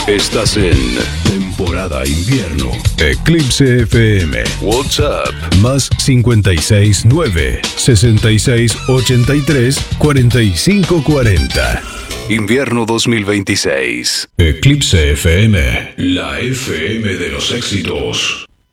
Estás en temporada invierno. Eclipse FM. WhatsApp más 569 6683 4540. Invierno 2026. Eclipse FM. La FM de los éxitos.